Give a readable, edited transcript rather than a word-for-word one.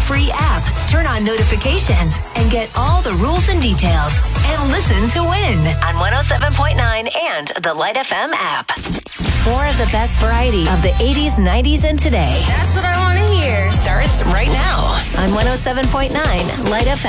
free app, turn on notifications, and get all the rules and details. And listen to win on 107.9 and the Light FM app. More of the best variety of the 80s, 90s, and today. That's what I want to hear. Starts right now on 107.9 Light FM.